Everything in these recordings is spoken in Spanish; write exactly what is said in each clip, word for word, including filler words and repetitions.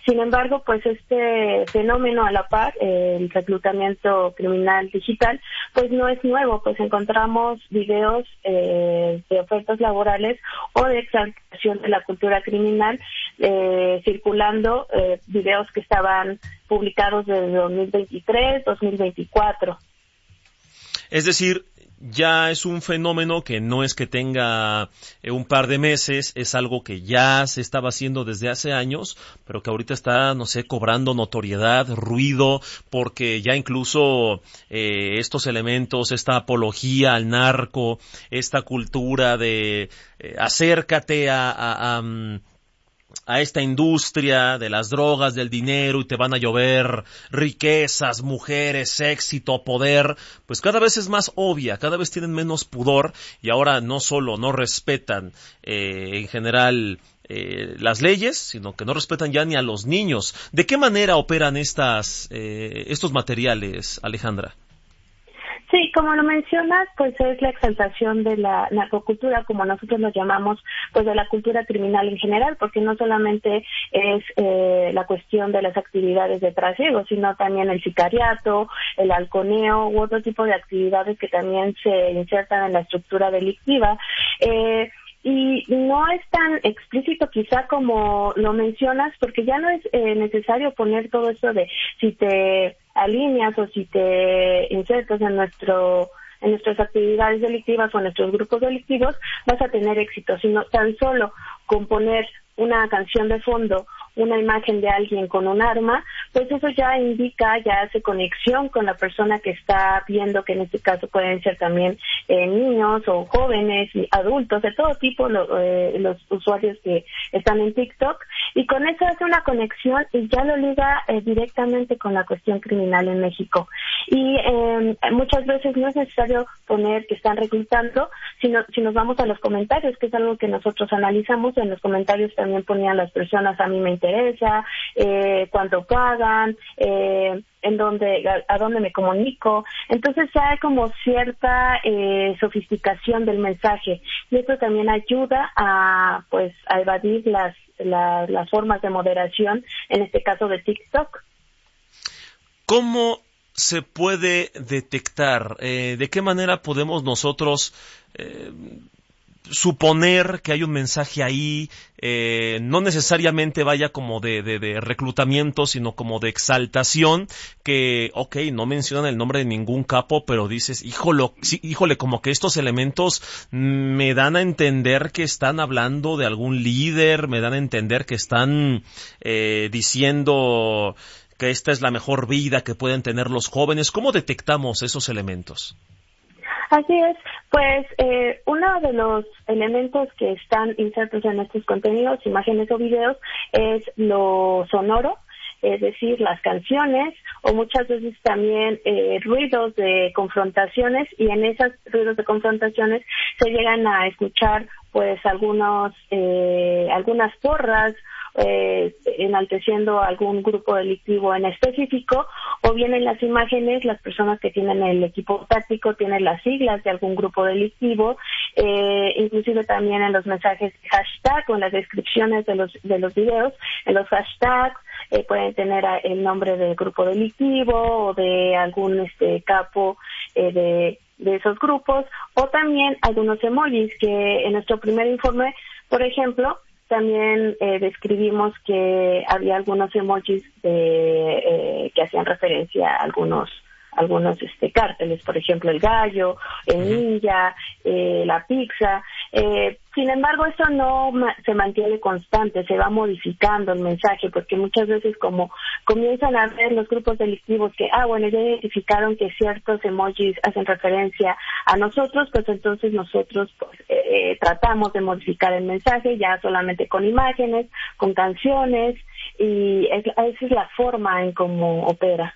Sin embargo, pues este fenómeno a la par, eh, el reclutamiento criminal digital, pues no es nuevo, pues encontramos videos eh, de ofertas laborales o de exaltación de la cultura criminal eh, circulando, eh, videos que estaban publicados desde dos mil veintitrés, dos mil veinticuatro. Es decir, ya es un fenómeno que no es que tenga eh, un par de meses, es algo que ya se estaba haciendo desde hace años, pero que ahorita está, no sé, cobrando notoriedad, ruido, porque ya incluso eh, estos elementos, esta apología al narco, esta cultura de eh, acércate a... a, a a esta industria de las drogas, del dinero, y te van a llover riquezas, mujeres, éxito, poder, pues cada vez es más obvia, cada vez tienen menos pudor, y ahora no solo no respetan eh, en general eh, las leyes, sino que no respetan ya ni a los niños. ¿De qué manera operan estas eh, estos materiales, Alejandra? Sí, como lo mencionas, pues es la exaltación de la narcocultura, como nosotros lo llamamos, pues de la cultura criminal en general, porque no solamente es eh, la cuestión de las actividades de trasiego, sino también el sicariato, el halconeo u otro tipo de actividades que también se insertan en la estructura delictiva. Eh, Y no es tan explícito quizá como lo mencionas, porque ya no es eh, necesario poner todo esto de si te alineas o si te insertas en nuestro en nuestras actividades delictivas o en nuestros grupos delictivos, vas a tener éxito, sino tan solo con poner una canción de fondo, una imagen de alguien con un arma, pues eso ya indica, ya hace conexión con la persona que está viendo, que en este caso pueden ser también eh, niños o jóvenes, adultos, de todo tipo, lo, eh, los usuarios que están en TikTok, y con eso hace una conexión y ya lo liga eh, directamente con la cuestión criminal en México. Y eh, muchas veces no es necesario poner que están reclutando, sino si nos vamos a los comentarios, que es algo que nosotros analizamos, en los comentarios también ponían las personas, a mí me interesa, eh, cuánto pagan, eh, en dónde, a, a dónde me comunico. Entonces ya hay como cierta eh, sofisticación del mensaje, y esto también ayuda a pues a evadir las, las las formas de moderación, en este caso de TikTok. ¿Cómo se puede detectar? Eh, ¿De qué manera podemos nosotros eh, suponer que hay un mensaje ahí? Eh, no necesariamente vaya como de, de, de reclutamiento, sino como de exaltación, que, ok, no mencionan el nombre de ningún capo, pero dices, híjole, sí, híjole, como que estos elementos me dan a entender que están hablando de algún líder, me dan a entender que están eh, diciendo que esta es la mejor vida que pueden tener los jóvenes. ¿Cómo detectamos esos elementos? Así es, pues eh, uno de los elementos que están insertos en estos contenidos, imágenes o videos, es lo sonoro, es decir, las canciones, o muchas veces también eh, ruidos de confrontaciones, y en esos ruidos de confrontaciones se llegan a escuchar pues algunos eh, algunas porras, Eh, enalteciendo algún grupo delictivo en específico, o bien en las imágenes las personas que tienen el equipo táctico tienen las siglas de algún grupo delictivo, eh, inclusive también en los mensajes hashtag o en las descripciones de los de los videos, en los hashtags eh, pueden tener el nombre del grupo delictivo o de algún este capo eh, de, de esos grupos, o también algunos emojis que en nuestro primer informe, por ejemplo, también eh, describimos que había algunos emojis de, eh, que hacían referencia a algunos algunos este cárteles, por ejemplo el gallo, el ninja, eh, la pizza. Eh, sin embargo, eso no ma- se mantiene constante, se va modificando el mensaje, porque muchas veces como comienzan a ver los grupos delictivos que, ah, bueno, ya identificaron que ciertos emojis hacen referencia a nosotros, pues entonces nosotros pues, eh, tratamos de modificar el mensaje ya solamente con imágenes, con canciones, y es, esa es la forma en cómo opera.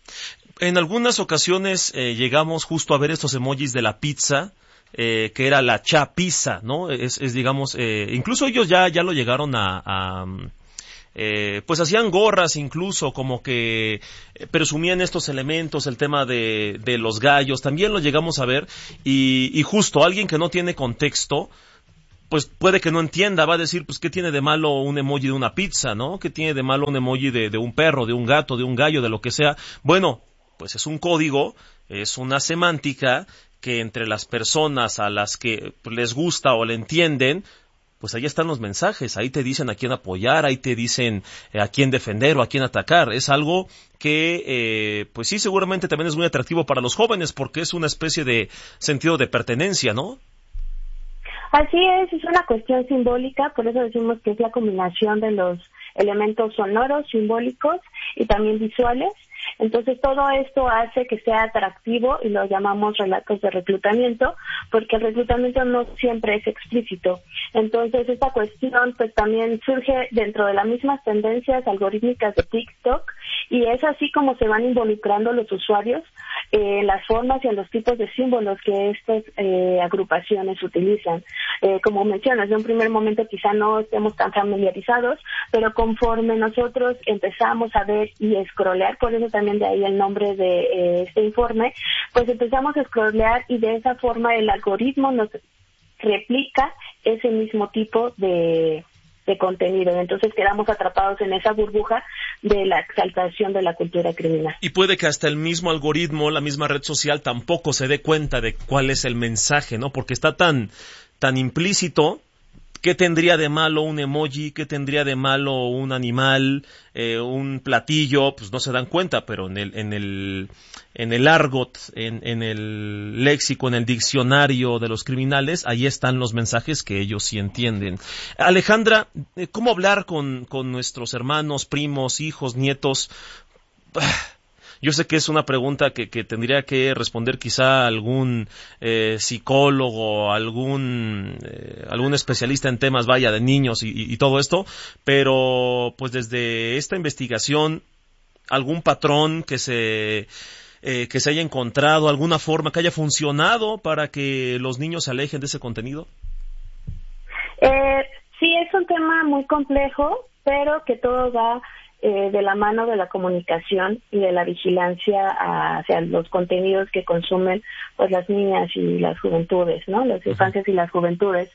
En algunas ocasiones eh, llegamos justo a ver estos emojis de la pizza, eh, que era la cha pizza, ¿no? Es, es digamos, eh, incluso ellos ya ya lo llegaron a, a eh, pues hacían gorras, incluso como que eh, presumían estos elementos, el tema de de los gallos, también lo llegamos a ver, y, y justo alguien que no tiene contexto pues puede que no entienda, va a decir, pues ¿qué tiene de malo un emoji de una pizza, no? ¿Qué tiene de malo un emoji de, de un perro, de un gato, de un gallo, de lo que sea? Bueno, pues es un código, es una semántica que entre las personas a las que les gusta o le entienden, pues ahí están los mensajes, ahí te dicen a quién apoyar, ahí te dicen eh, a quién defender o a quién atacar. Es algo que, eh, pues sí, seguramente también es muy atractivo para los jóvenes porque es una especie de sentido de pertenencia, ¿no? Así es, es una cuestión simbólica, por eso decimos que es la combinación de los elementos sonoros, simbólicos y también visuales. Entonces todo esto hace que sea atractivo y lo llamamos relatos de reclutamiento, porque el reclutamiento no siempre es explícito. Entonces esta cuestión pues también surge dentro de las mismas tendencias algorítmicas de TikTok y es así como se van involucrando los usuarios en eh, las formas y en los tipos de símbolos que estas eh, agrupaciones utilizan. Eh, como mencionas, de un primer momento quizá no estemos tan familiarizados, pero conforme nosotros empezamos a ver y scrollear, por eso también de ahí el nombre de eh, este informe, pues empezamos a scrollear y de esa forma el algoritmo nos replica ese mismo tipo de, de contenido. Entonces quedamos atrapados en esa burbuja de la exaltación de la cultura criminal. Y puede que hasta el mismo algoritmo, la misma red social tampoco se dé cuenta de cuál es el mensaje, ¿no? Porque está tan, tan implícito. ¿Qué tendría de malo un emoji? ¿Qué tendría de malo un animal? Eh, un platillo, pues no se dan cuenta, pero en el, en el, en el argot, en, en el léxico, en el diccionario de los criminales, ahí están los mensajes que ellos sí entienden. Alejandra, ¿cómo hablar con, con nuestros hermanos, primos, hijos, nietos? Yo sé que es una pregunta que, que tendría que responder quizá algún eh, psicólogo, algún eh, algún especialista en temas, vaya, de niños y, y, y todo esto, pero pues desde esta investigación, algún patrón que se eh, que se haya encontrado, alguna forma que haya funcionado para que los niños se alejen de ese contenido. Eh, sí, es un tema muy complejo, pero que todo va Eh, de la mano de la comunicación y de la vigilancia hacia los contenidos que consumen pues las niñas y las juventudes, ¿no? Las infancias y las juventudes.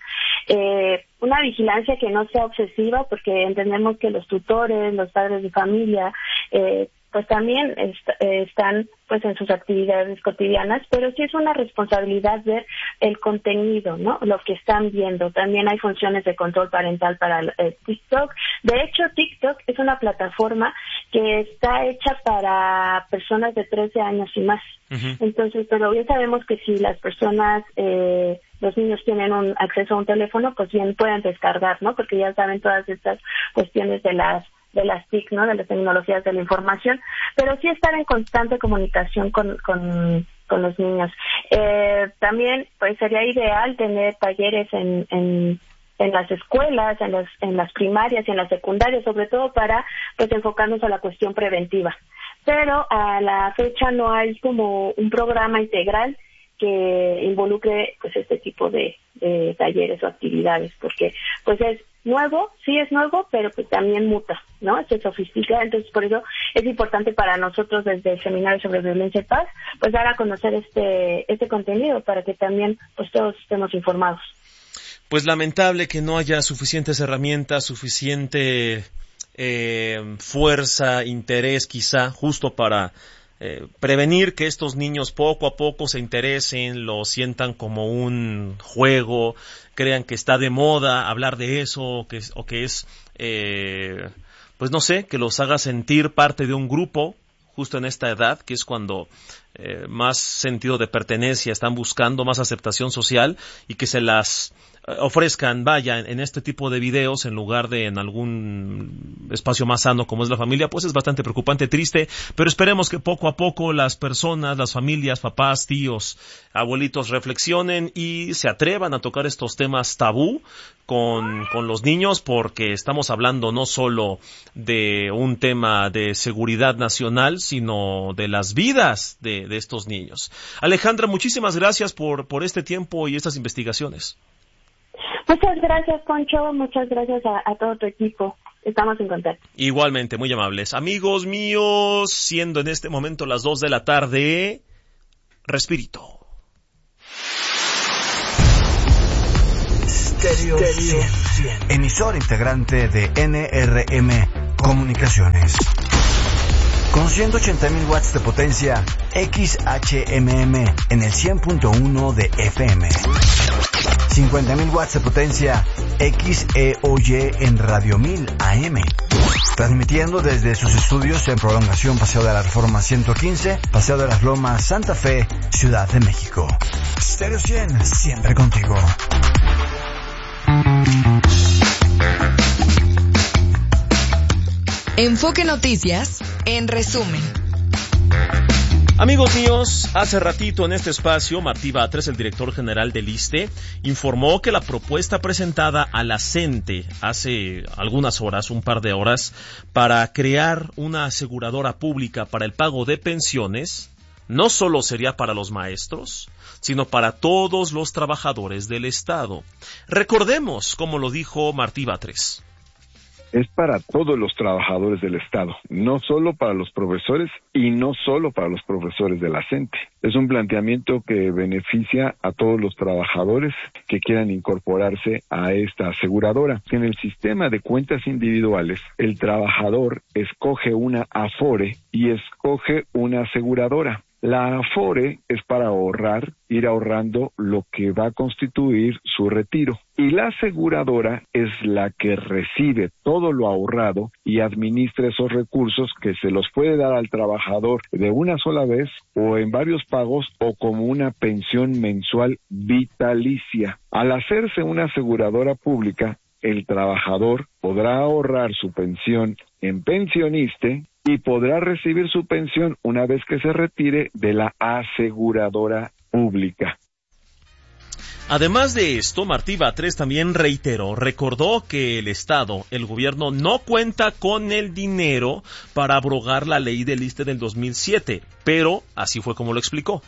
Eh, una vigilancia que no sea obsesiva, porque entendemos que los tutores, los padres de familia, eh, pues también est eh, están pues en sus actividades cotidianas, pero sí es una responsabilidad ver el contenido, ¿no? Lo que están viendo. También hay funciones de control parental para eh, TikTok. De hecho, TikTok es una plataforma que está hecha para personas de trece años y más. Uh-huh. Entonces, pero bien sabemos que si las personas, eh, los niños tienen un acceso a un teléfono, pues bien pueden descargar, ¿no? Porque ya saben todas estas cuestiones de las de las T I C, ¿no? De las tecnologías de la información, pero sí estar en constante comunicación con, con, con los niños. Eh, también, pues sería ideal tener talleres en, en, en las escuelas, en las, en las primarias y en las secundarias, sobre todo para, pues, enfocarnos a la cuestión preventiva. Pero a la fecha no hay como un programa integral que involucre, pues, este tipo de, de talleres o actividades, porque, pues, es nuevo, sí es nuevo, pero pues también muta, ¿no? Se sofistica, entonces por eso es importante para nosotros desde el Seminario sobre Violencia y Paz, pues dar a conocer este este contenido para que también pues todos estemos informados. Pues lamentable que no haya suficientes herramientas, suficiente eh, fuerza, interés quizá, justo para Eh, prevenir que estos niños poco a poco se interesen, lo sientan como un juego, crean que está de moda hablar de eso, o que, o que es, eh, pues no sé, que los haga sentir parte de un grupo, justo en esta edad, que es cuando eh, más sentido de pertenencia están buscando, más aceptación social, y que se las ofrezcan, vaya, en este tipo de videos en lugar de en algún espacio más sano como es la familia, pues es bastante preocupante, triste, pero esperemos que poco a poco las personas, las familias, papás, tíos, abuelitos reflexionen y se atrevan a tocar estos temas tabú con, con los niños, porque estamos hablando no solo de un tema de seguridad nacional, sino de las vidas de, de estos niños. Alejandra, muchísimas gracias por, por este tiempo y estas investigaciones. Muchas gracias, Poncho. Muchas gracias a, a todo tu equipo. Estamos en contacto. Igualmente, muy amables. Amigos míos, siendo en este momento las dos de la tarde, Respirito. Stereo cien, emisor integrante de N R M Comunicaciones. Con ciento ochenta mil watts de potencia, X H M M en el cien punto uno de F M. cincuenta mil watts de potencia, X E O Y en Radio mil A M. Transmitiendo desde sus estudios en Prolongación Paseo de la Reforma ciento quince, Paseo de las Lomas, Santa Fe, Ciudad de México. Stereo cien, siempre contigo. Enfoque Noticias, en resumen. Amigos míos, hace ratito en este espacio, Martí Batres, el director general del ISSSTE, informó que la propuesta presentada a la CENTE hace algunas horas, un par de horas, para crear una aseguradora pública para el pago de pensiones, no solo sería para los maestros, sino para todos los trabajadores del Estado. Recordemos cómo lo dijo Martí Batres. Es para todos los trabajadores del Estado, no solo para los profesores y no solo para los profesores de la CENTE. Es un planteamiento que beneficia a todos los trabajadores que quieran incorporarse a esta aseguradora. En el sistema de cuentas individuales, el trabajador escoge una Afore y escoge una aseguradora. La Afore es para ahorrar, ir ahorrando lo que va a constituir su retiro. Y la aseguradora es la que recibe todo lo ahorrado y administra esos recursos que se los puede dar al trabajador de una sola vez o en varios pagos o como una pensión mensual vitalicia. Al hacerse una aseguradora pública, el trabajador podrá ahorrar su pensión en Pensioniste y podrá recibir su pensión una vez que se retire de la aseguradora pública. Además de esto, Martí Batres también reiteró, recordó que el Estado, el gobierno, no cuenta con el dinero para abrogar la ley del ISSSTE del dos mil siete, pero así fue como lo explicó.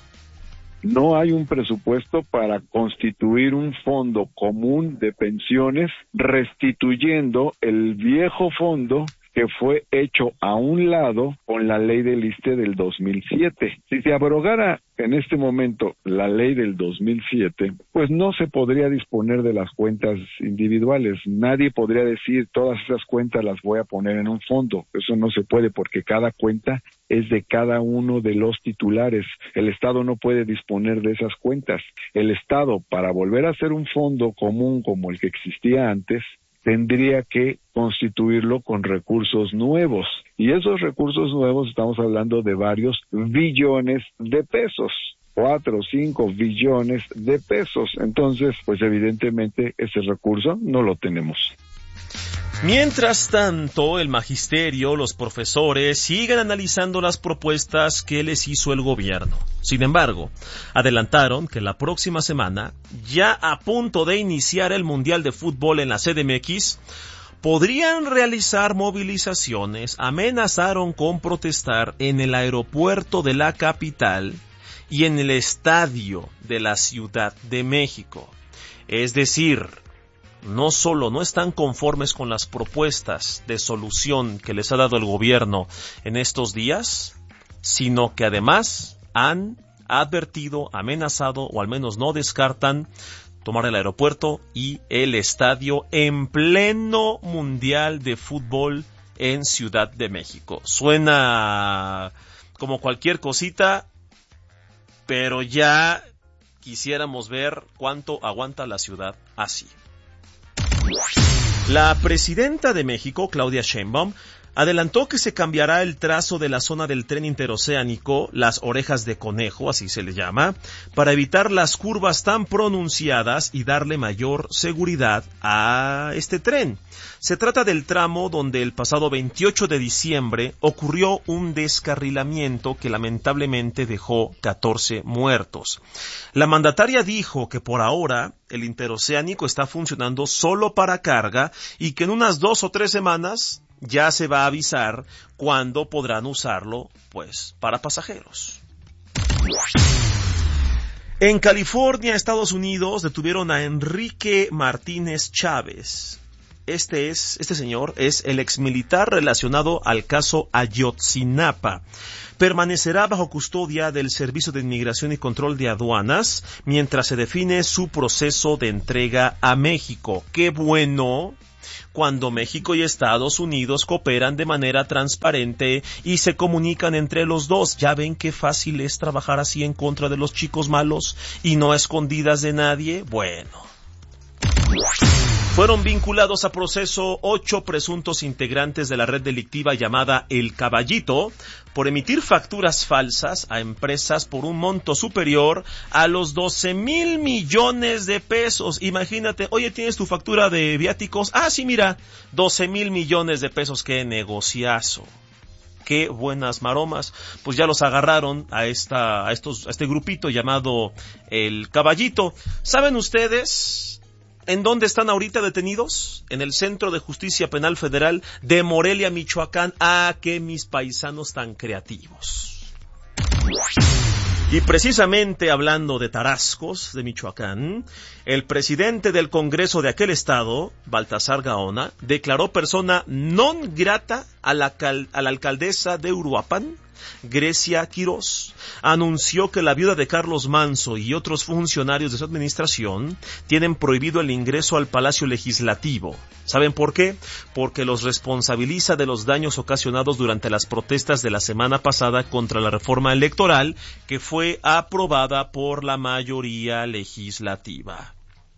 No hay un presupuesto para constituir un fondo común de pensiones restituyendo el viejo fondo que fue hecho a un lado con la ley del ISSSTE del dos mil siete. Si se abrogara en este momento la ley del dos mil siete, pues no se podría disponer de las cuentas individuales. Nadie podría decir, todas esas cuentas las voy a poner en un fondo. Eso no se puede porque cada cuenta es de cada uno de los titulares. El Estado no puede disponer de esas cuentas. El Estado, para volver a hacer un fondo común como el que existía antes, tendría que constituirlo con recursos nuevos. Y esos recursos nuevos estamos hablando de varios billones de pesos. Cuatro o cinco billones de pesos. Entonces, pues evidentemente ese recurso no lo tenemos. Mientras tanto, el magisterio, los profesores, siguen analizando las propuestas que les hizo el gobierno. Sin embargo, adelantaron que la próxima semana, ya a punto de iniciar el Mundial de Fútbol en la C D M X, podrían realizar movilizaciones, amenazaron con protestar en el aeropuerto de la capital y en el estadio de la Ciudad de México. Es decir, no solo no están conformes con las propuestas de solución que les ha dado el gobierno en estos días, sino que además han advertido, amenazado o al menos no descartan tomar el aeropuerto y el estadio en pleno Mundial de Fútbol en Ciudad de México. Suena como cualquier cosita, pero ya quisiéramos ver cuánto aguanta la ciudad así. La presidenta de México, Claudia Sheinbaum, adelantó que se cambiará el trazo de la zona del tren interoceánico, las orejas de conejo, así se le llama, para evitar las curvas tan pronunciadas y darle mayor seguridad a este tren. Se trata del tramo donde el pasado veintiocho de diciembre ocurrió un descarrilamiento que lamentablemente dejó catorce muertos. La mandataria dijo que por ahora el interoceánico está funcionando solo para carga y que en unas dos o tres semanas ya se va a avisar cuándo podrán usarlo, pues, para pasajeros. En California, Estados Unidos, detuvieron a Enrique Martínez Chávez, este es, este señor es el exmilitar relacionado al caso Ayotzinapa. Permanecerá bajo custodia del Servicio de Inmigración y Control de Aduanas mientras se define su proceso de entrega a México. ¡Qué bueno! Cuando México y Estados Unidos cooperan de manera transparente y se comunican entre los dos. Ya ven qué fácil es trabajar así en contra de los chicos malos y no a escondidas de nadie. Bueno. Fueron vinculados a proceso ocho presuntos integrantes de la red delictiva llamada El Caballito por emitir facturas falsas a empresas por un monto superior a los doce mil millones de pesos. Imagínate, oye, ¿tienes tu factura de viáticos? Ah, sí, mira, doce mil millones de pesos, qué negociazo. Qué buenas maromas. Pues ya los agarraron a esta, a estos, a este grupito llamado El Caballito. ¿Saben ustedes en dónde están ahorita detenidos? En el Centro de Justicia Penal Federal de Morelia, Michoacán. Ah, qué mis paisanos tan creativos. Y precisamente hablando de tarascos de Michoacán, el presidente del Congreso de aquel estado, Baltasar Gaona, declaró persona non grata a la, cal- a la alcaldesa de Uruapan, Grecia Quirós. Anunció que la viuda de Carlos Manso y otros funcionarios de su administración tienen prohibido el ingreso al Palacio Legislativo. ¿Saben por qué? Porque los responsabiliza de los daños ocasionados durante las protestas de la semana pasada contra la reforma electoral que fue aprobada por la mayoría legislativa.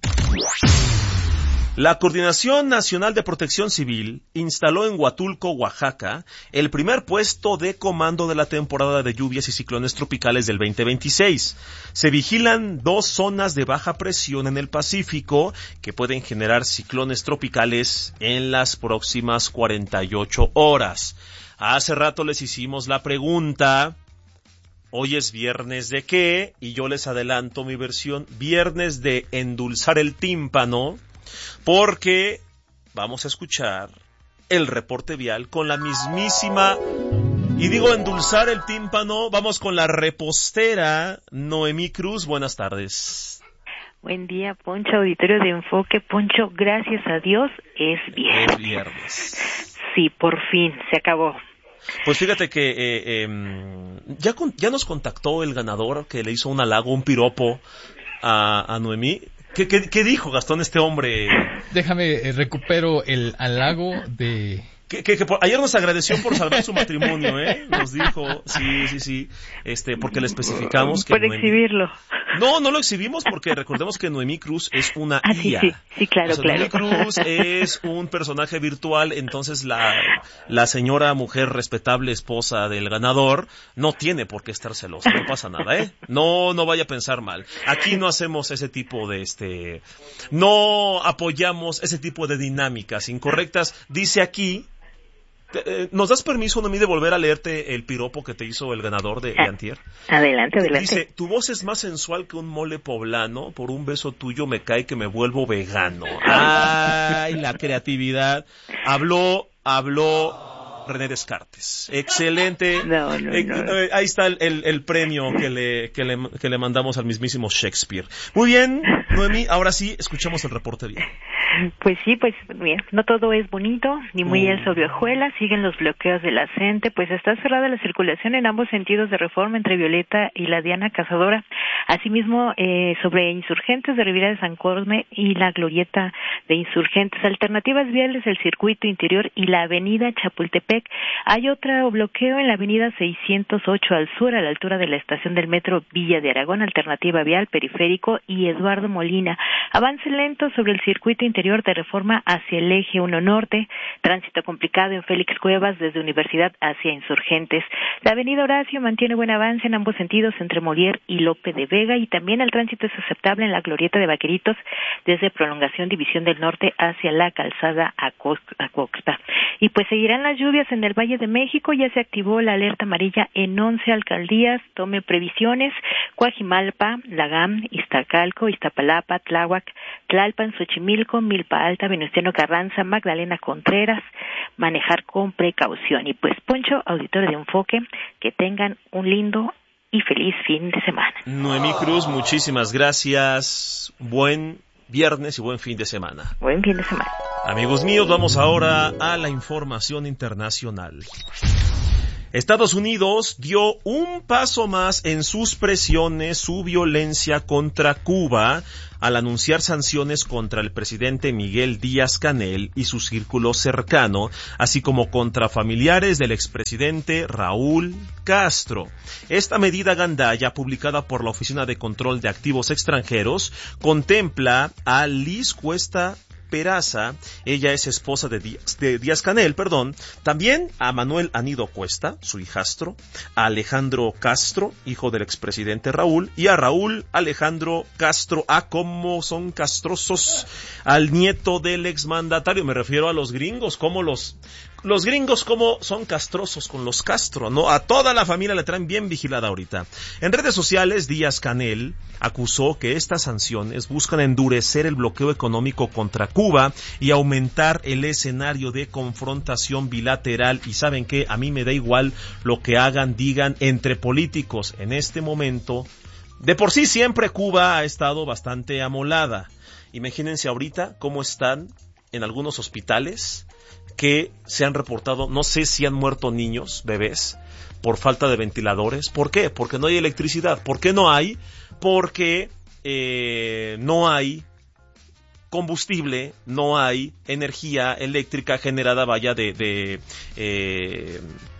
La Coordinación Nacional de Protección Civil instaló en Huatulco, Oaxaca, el primer puesto de comando de la temporada de lluvias y ciclones tropicales del veinte veintiséis. Se vigilan dos zonas de baja presión en el Pacífico que pueden generar ciclones tropicales en las próximas cuarenta y ocho horas. Hace rato les hicimos la pregunta. Hoy es viernes de qué, y yo les adelanto mi versión, viernes de endulzar el tímpano, porque vamos a escuchar el reporte vial con la mismísima, y digo endulzar el tímpano, vamos con la repostera Noemí Cruz. Buenas tardes. Buen día, Poncho, auditorio de Enfoque. Poncho, gracias a Dios, es viernes. Es viernes. Sí, por fin, se acabó. Pues fíjate que eh, eh, ya, con, ya nos contactó el ganador que le hizo un halago, un piropo a, a Noemí. ¿Qué, qué, ¿Qué dijo, Gastón, este hombre? Déjame, eh, recupero el halago de... Que, que, que por, ayer nos agradeció por salvar su matrimonio, ¿eh? Nos dijo, sí, sí, sí, este, porque le especificamos que Por Noemí... exhibirlo. No, no lo exhibimos porque recordemos que Noemí Cruz es una ah, I A. Sí, sí, sí, claro, o sea, claro. Noemí Cruz es un personaje virtual, entonces la, la señora mujer respetable esposa del ganador no tiene por qué estar celosa, no pasa nada, ¿eh? No, no vaya a pensar mal. Aquí no hacemos ese tipo de, este, no apoyamos ese tipo de dinámicas incorrectas. Dice aquí... ¿Nos das permiso, Noemí, de volver a leerte el piropo que te hizo el ganador de, de antier? Adelante, adelante. Dice, tu voz es más sensual que un mole poblano, por un beso tuyo me cae que me vuelvo vegano. ¡Ay, la creatividad! Habló, habló René Descartes. Excelente. No, no, eh, no. Eh, ahí está el, el, el premio que le, que, le, que le mandamos al mismísimo Shakespeare. Muy bien, Noemí, ahora sí, escuchemos el reporte bien. Pues sí, pues bien, no todo es bonito, ni muy Mm. el sobre hojuelas, siguen los bloqueos de la CENTE, pues está cerrada la circulación en ambos sentidos de Reforma entre Violeta y la Diana Cazadora. Asimismo, eh, sobre Insurgentes de Ribera de San Cosme y la Glorieta de Insurgentes, alternativas viales el circuito interior y la avenida Chapultepec. Hay otro bloqueo en la avenida seiscientos ocho al sur, a la altura de la estación del metro Villa de Aragón, alternativa vial, periférico y Eduardo Molina. Avance lento sobre el circuito interior de Reforma hacia el eje uno norte, tránsito complicado en Félix Cuevas desde Universidad hacia Insurgentes. La avenida Horacio mantiene buen avance en ambos sentidos entre Molière y Lope de Vega, y también el tránsito es aceptable en la Glorieta de Vaqueritos desde Prolongación División del Norte hacia la calzada Acoxpa. Y pues seguirán las lluvias en el Valle de México, ya se activó la alerta amarilla en once alcaldías, tome previsiones: Coajimalpa, Lagam, Iztacalco, Iztapalapa, Tláhuac, Tlalpan, Xochimilco, Milpa Alta, Venustiano Carranza, Magdalena Contreras. Manejar con precaución. Y pues, Poncho, auditorio de Enfoque, que tengan un lindo y feliz fin de semana. Noemí Cruz, muchísimas gracias. Buen viernes y buen fin de semana. Buen fin de semana. Amigos míos, vamos ahora a la información internacional. Estados Unidos dio un paso más en sus presiones, su violencia contra Cuba, al anunciar sanciones contra el presidente Miguel Díaz-Canel y su círculo cercano, así como contra familiares del expresidente Raúl Castro. Esta medida gandaya, publicada por la Oficina de Control de Activos Extranjeros, contempla a Liz Cuesta Peraza, ella es esposa de Díaz, de Díaz-Canel, perdón, también a Manuel Anido Cuesta, su hijastro, a Alejandro Castro, hijo del expresidente Raúl, y a Raúl Alejandro Castro, a cómo son castrosos, al nieto del exmandatario, me refiero a los gringos, como los... Los gringos como son castrosos con los Castro, ¿no? A toda la familia la traen bien vigilada ahorita. En redes sociales, Díaz-Canel acusó que estas sanciones buscan endurecer el bloqueo económico contra Cuba y aumentar el escenario de confrontación bilateral. Y ¿saben qué? A mí me da igual lo que hagan, digan entre políticos en este momento. De por sí siempre Cuba ha estado bastante amolada. Imagínense ahorita cómo están en algunos hospitales que se han reportado, no sé si han muerto niños, bebés, por falta de ventiladores. ¿Por qué? Porque no hay electricidad. ¿Por qué no hay? Porque eh, no hay combustible, no hay energía eléctrica generada, vaya, de... de eh,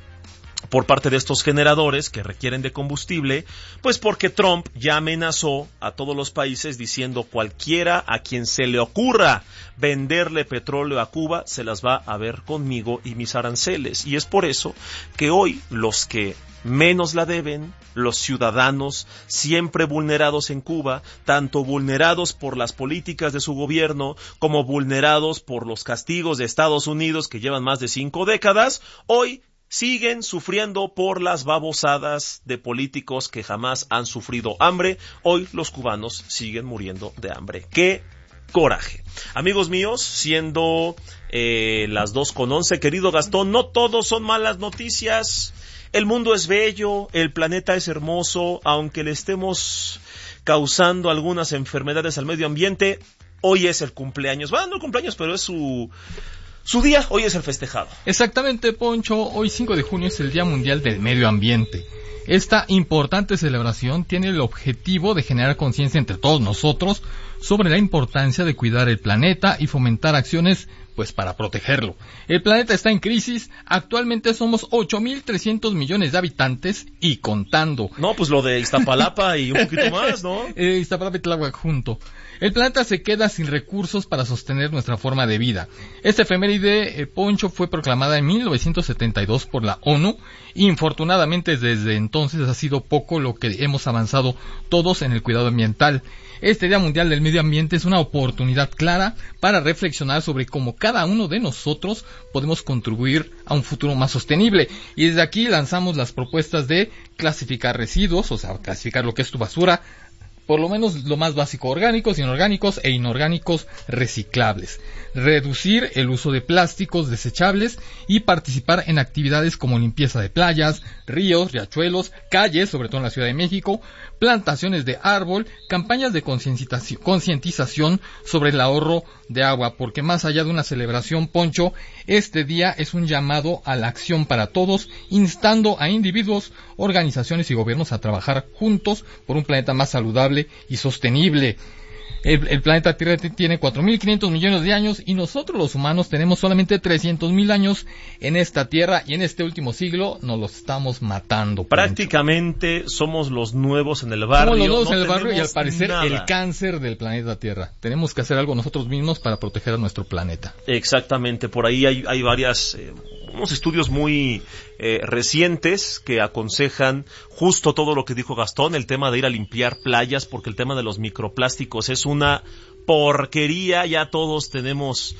por parte de estos generadores que requieren de combustible, pues porque Trump ya amenazó a todos los países diciendo cualquiera a quien se le ocurra venderle petróleo a Cuba se las va a ver conmigo y mis aranceles. Y es por eso que hoy los que menos la deben, los ciudadanos siempre vulnerados en Cuba, tanto vulnerados por las políticas de su gobierno como vulnerados por los castigos de Estados Unidos que llevan más de cinco décadas, hoy siguen sufriendo por las babosadas de políticos que jamás han sufrido hambre. Hoy los cubanos siguen muriendo de hambre. ¡Qué coraje! Amigos míos, siendo eh, las dos con once, querido Gastón, no todos son malas noticias. El mundo es bello, el planeta es hermoso, aunque le estemos causando algunas enfermedades al medio ambiente. Hoy es el cumpleaños, bueno, no el cumpleaños, pero es su... Su día, hoy es el festejado. Exactamente, Poncho. Hoy cinco de junio es el Día Mundial del Medio Ambiente. Esta importante celebración tiene el objetivo de generar conciencia entre todos nosotros sobre la importancia de cuidar el planeta y fomentar acciones pues para protegerlo. El planeta está en crisis, actualmente somos ocho mil trescientos millones de habitantes y contando. No, pues lo de Iztapalapa y un poquito más, ¿no? eh, Iztapalapa y Tláhuac junto. El planeta se queda sin recursos para sostener nuestra forma de vida. Esta efeméride, eh, Poncho, fue proclamada en mil novecientos setenta y dos por la ONU y infortunadamente desde entonces ha sido poco lo que hemos avanzado todos en el cuidado ambiental. Este Día Mundial del Medio Ambiente es una oportunidad clara para reflexionar sobre cómo cada uno de nosotros podemos contribuir a un futuro más sostenible. Y desde aquí lanzamos las propuestas de clasificar residuos, o sea, clasificar lo que es tu basura, por lo menos lo más básico, orgánicos, inorgánicos e inorgánicos reciclables. Reducir el uso de plásticos desechables y participar en actividades como limpieza de playas, ríos, riachuelos, calles, sobre todo en la Ciudad de México, plantaciones de árbol, campañas de concientización sobre el ahorro de agua, porque más allá de una celebración, Poncho, este día es un llamado a la acción para todos, instando a individuos, organizaciones y gobiernos a trabajar juntos por un planeta más saludable y sostenible. El, el planeta Tierra tiene cuatro mil quinientos millones de años y nosotros los humanos tenemos solamente trescientos mil años en esta Tierra y en este último siglo nos los estamos matando. Poncho. Prácticamente somos los nuevos en el barrio. Somos los nuevos no en el barrio y al parecer nada. El cáncer del planeta Tierra. Tenemos que hacer algo nosotros mismos para proteger a nuestro planeta. Exactamente, por ahí hay, hay varias... Eh, unos estudios muy eh, recientes que aconsejan justo todo lo que dijo Gastón, el tema de ir a limpiar playas, porque el tema de los microplásticos es una porquería. Ya todos tenemos,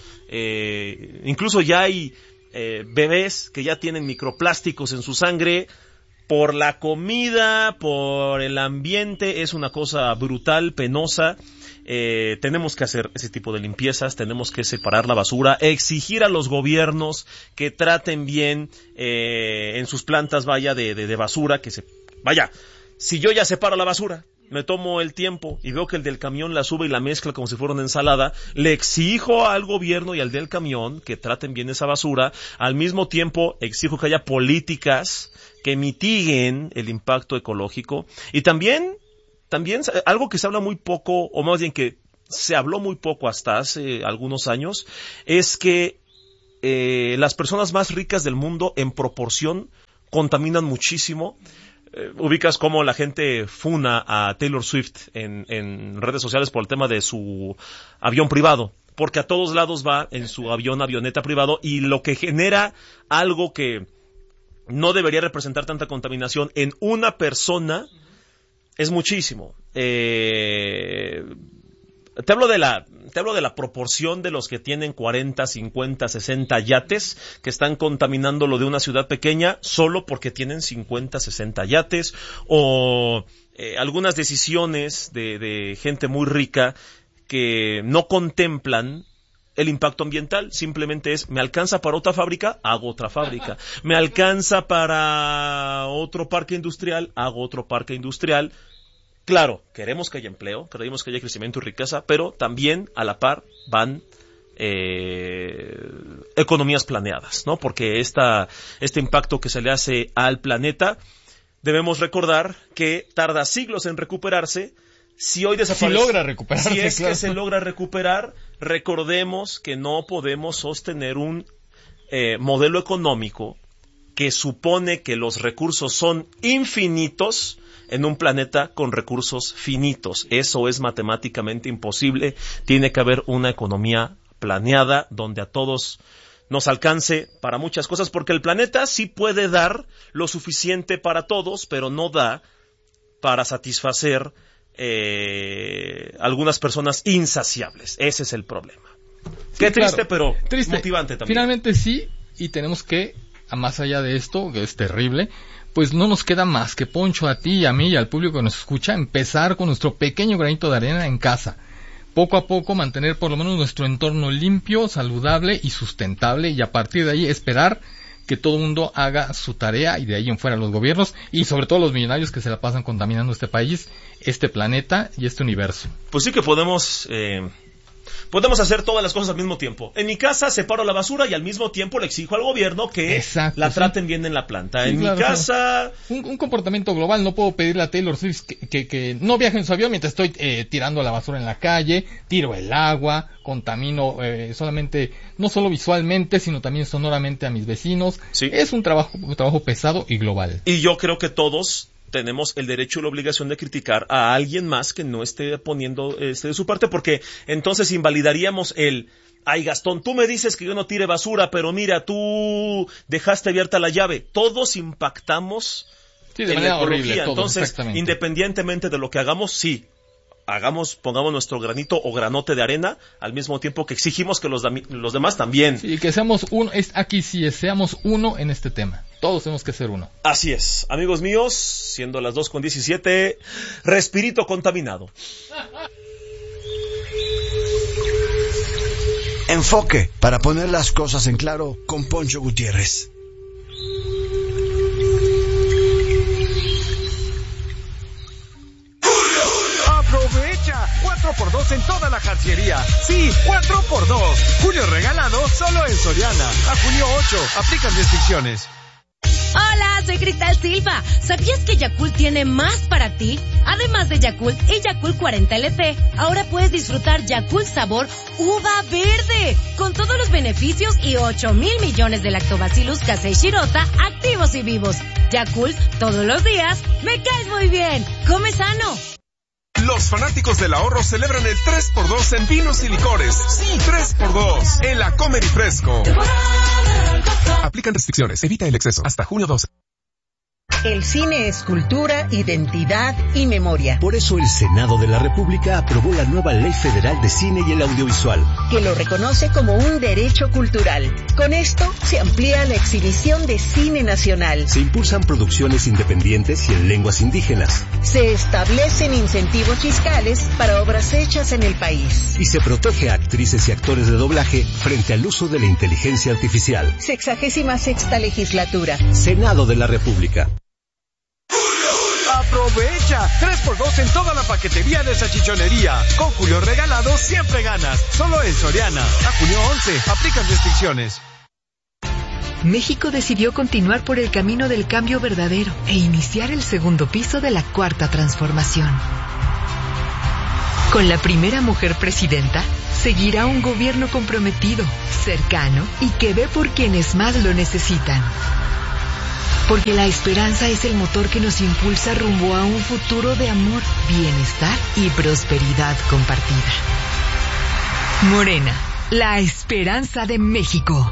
eh, incluso ya hay eh, bebés que ya tienen microplásticos en su sangre. Por la comida, por el ambiente, es una cosa brutal, penosa. Eh, tenemos que hacer ese tipo de limpiezas, tenemos que separar la basura, exigir a los gobiernos que traten bien eh, en sus plantas, vaya, de, de, de basura, que se... Vaya, si yo ya separo la basura, me tomo el tiempo y veo que el del camión la sube y la mezcla como si fuera una ensalada, le exijo al gobierno y al del camión que traten bien esa basura. Al mismo tiempo exijo que haya políticas que mitiguen el impacto ecológico. Y también, también algo que se habla muy poco, o más bien que se habló muy poco hasta hace algunos años, es que eh, las personas más ricas del mundo en proporción contaminan muchísimo. Eh, ubicas cómo la gente funa a Taylor Swift en, en redes sociales por el tema de su avión privado, porque a todos lados va en su avión, avioneta privado, y lo que genera algo que no debería representar tanta contaminación en una persona es muchísimo. Eh, te hablo de la, te hablo de la proporción de los que tienen cuarenta, cincuenta, sesenta yates que están contaminando lo de una ciudad pequeña solo porque tienen cincuenta, sesenta yates, o eh, algunas decisiones de, de gente muy rica que no contemplan el impacto ambiental. Simplemente es, me alcanza para otra fábrica, hago otra fábrica. Me alcanza para otro parque industrial, hago otro parque industrial. Claro, queremos que haya empleo, queremos que haya crecimiento y riqueza, pero también a la par van eh, economías planeadas, ¿no? Porque esta, este impacto que se le hace al planeta, debemos recordar que tarda siglos en recuperarse. Si hoy desaparece, si logra recuperarse, si es claro. que se logra recuperar, recordemos que no podemos sostener un eh, modelo económico que supone que los recursos son infinitos en un planeta con recursos finitos. Eso es matemáticamente imposible. Tiene que haber una economía planeada donde a todos nos alcance para muchas cosas, porque el planeta sí puede dar lo suficiente para todos, pero no da para satisfacer eh, algunas personas insaciables. Ese es el problema. Sí, Qué triste, claro, pero triste. Motivante también. Finalmente sí, y tenemos que, más allá de esto, que es terrible, pues no nos queda más que, Poncho, a ti y a mí y al público que nos escucha, empezar con nuestro pequeño granito de arena en casa. Poco a poco mantener por lo menos nuestro entorno limpio, saludable y sustentable, y a partir de ahí esperar que todo el mundo haga su tarea, y de ahí en fuera los gobiernos y sobre todo los millonarios que se la pasan contaminando este país, este planeta y este universo. Pues sí que podemos... Eh... Podemos hacer todas las cosas al mismo tiempo. En mi casa separo la basura y al mismo tiempo le exijo al gobierno que Exacto, la traten sí. bien en la planta. Sí, en claro, mi casa... Claro. Un, un comportamiento global. No puedo pedirle a Taylor Swift que, que, que no viaje en su avión mientras estoy eh, tirando la basura en la calle, tiro el agua, contamino eh, solamente, no solo visualmente, sino también sonoramente a mis vecinos. Sí. Es un trabajo, un trabajo pesado y global. Y yo creo que todos tenemos el derecho y la obligación de criticar a alguien más que no esté poniendo este de su parte, porque entonces invalidaríamos el, ay Gastón, tú me dices que yo no tire basura, pero mira, tú dejaste abierta la llave. Todos impactamos sí, de en manera la ecología. Horrible, todos, entonces, independientemente de lo que hagamos, sí, hagamos, pongamos nuestro granito o granote de arena, al mismo tiempo que exigimos que los, los demás también. Sí, que seamos uno, es, aquí sí, seamos uno en este tema. Todos tenemos que ser uno. Así es, amigos míos, siendo las dos con diecisiete, respirito contaminado. Enfoque, para poner las cosas en claro, con Poncho Gutiérrez. ¡Aprovecha! cuatro por dos en toda la jarciería. Sí, cuatro por dos. Julio regalado solo en Soriana. A junio ocho. Aplican restricciones. Hola, soy Cristal Silva. ¿Sabías que Yakult tiene más para ti? Además de Yakult y Yakult cuarenta L T, ahora puedes disfrutar Yakult sabor uva verde, con todos los beneficios y ocho mil millones de lactobacillus casei shirota activos y vivos. Yakult, todos los días, me caes muy bien. Come sano. Los fanáticos del ahorro celebran el tres por dos en vinos y licores. Sí, tres por dos en la Comer y Fresco. Aplican restricciones. Evita el exceso. Hasta junio doce. El cine es cultura, identidad y memoria. Por eso el Senado de la República aprobó la nueva Ley Federal de Cine y el Audiovisual, que lo reconoce como un derecho cultural. Con esto se amplía la exhibición de cine nacional. Se impulsan producciones independientes y en lenguas indígenas. Se establecen incentivos fiscales para obras hechas en el país. Y se protege a actrices y actores de doblaje frente al uso de la inteligencia artificial. Sexagésima sexta legislatura. Senado de la República. ¡Aprovecha! tres por dos en toda la paquetería de salchichonería. Con Julio Regalado siempre ganas. Solo en Soriana. A junio once. Aplican restricciones. México decidió continuar por el camino del cambio verdadero e iniciar el segundo piso de la cuarta transformación. Con la primera mujer presidenta, seguirá un gobierno comprometido, cercano y que ve por quienes más lo necesitan. Porque la esperanza es el motor que nos impulsa rumbo a un futuro de amor, bienestar y prosperidad compartida. Morena, la esperanza de México.